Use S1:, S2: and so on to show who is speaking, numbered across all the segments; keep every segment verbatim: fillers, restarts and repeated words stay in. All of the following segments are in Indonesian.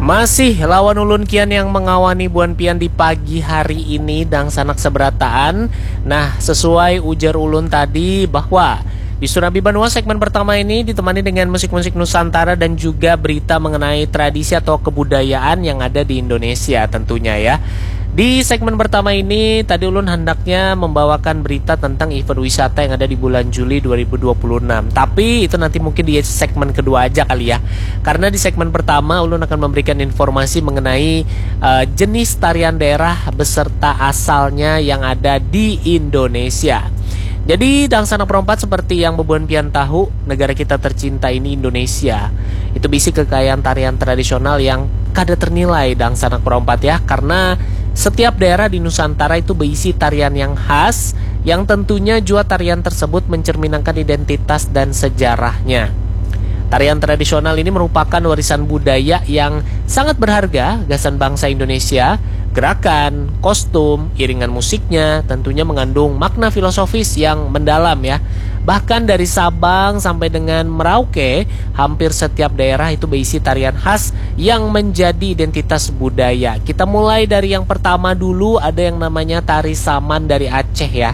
S1: Masih lawan ulun kian yang mengawani buan pian di pagi hari ini dang sanak seberataan. Nah, sesuai ujar ulun tadi bahwa di Surabi Banua segmen pertama ini ditemani dengan musik-musik Nusantara dan juga berita mengenai tradisi atau kebudayaan yang ada di Indonesia tentunya ya. Di segmen pertama ini tadi ulun hendaknya membawakan berita tentang event wisata yang ada di bulan Juli dua ribu dua puluh enam. Tapi itu nanti mungkin di segmen kedua aja kali ya. Karena di segmen pertama ulun akan memberikan informasi mengenai uh, jenis tarian daerah beserta asalnya yang ada di Indonesia. Jadi dang sanak perompat seperti yang bebuan pian tahu, negara kita tercinta ini Indonesia itu bisi kekayaan tarian tradisional yang kada ternilai dang sanak perompat ya. Karena setiap daerah di Nusantara itu berisi tarian yang khas, yang tentunya jua tarian tersebut mencerminkan identitas dan sejarahnya. Tarian tradisional ini merupakan warisan budaya yang sangat berharga gasan bangsa Indonesia. Gerakan, kostum, iringan musiknya tentunya mengandung makna filosofis yang mendalam ya. Bahkan dari Sabang sampai dengan Merauke, hampir setiap daerah itu berisi tarian khas yang menjadi identitas budaya. Kita mulai dari yang pertama dulu, ada yang namanya tari saman dari Aceh ya.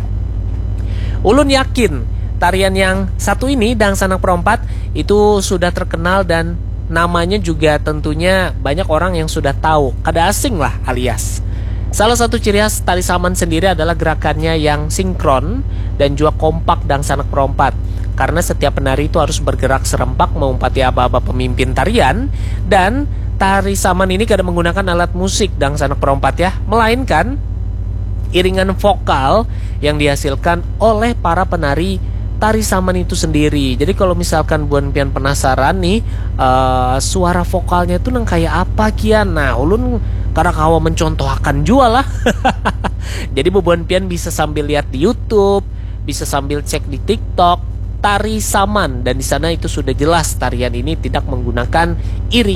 S1: Ulun yakin tarian yang satu ini, dang sanak perompat, itu sudah terkenal dan namanya juga tentunya banyak orang yang sudah tahu, kada asing lah alias. Salah satu ciri khas tari saman sendiri adalah gerakannya yang sinkron dan juga kompak dang sanak perompat. Karena setiap penari itu harus bergerak serempak mengumpati aba-aba pemimpin tarian. Dan tari saman ini kada menggunakan alat musik dang sanak perompat ya, melainkan iringan vokal yang dihasilkan oleh para penari tari saman itu sendiri. Jadi kalau misalkan buan pian penasaran nih uh, suara vokalnya itu nang kayak apa kian, nah ulun karena kawa mencontohkan jual lah. Jadi buan pian bisa sambil lihat di YouTube, bisa sambil cek di TikTok tari saman, dan di sana itu sudah jelas tarian ini tidak menggunakan iringan